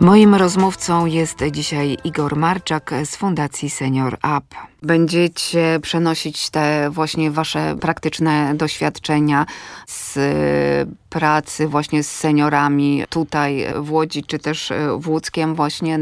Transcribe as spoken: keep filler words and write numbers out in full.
Moim rozmówcą jest dzisiaj Igor Marczak z Fundacji Senior Up. Będziecie przenosić te właśnie wasze praktyczne doświadczenia z pracy właśnie z seniorami tutaj w Łodzi, czy też w Łódzkiem właśnie